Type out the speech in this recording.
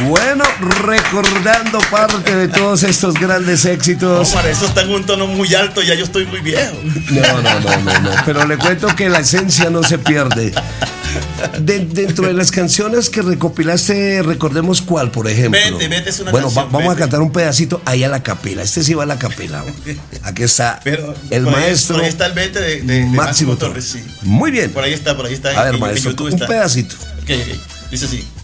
Bueno, recordando parte de todos estos grandes éxitos. No, para eso está en un tono muy alto, ya yo estoy muy viejo. No, pero le cuento que la esencia no se pierde. Dentro de las canciones que recopilaste, recordemos cuál, por ejemplo. Vete es una bueno, canción. Vamos a cantar un pedacito ahí a la capela. Este sí va a la capela. Aquí está el maestro. Por ahí está el Vete de Máximo Torres, sí. Muy bien. Por ahí está. A ver, maestro, un pedacito. Ok. Dice así.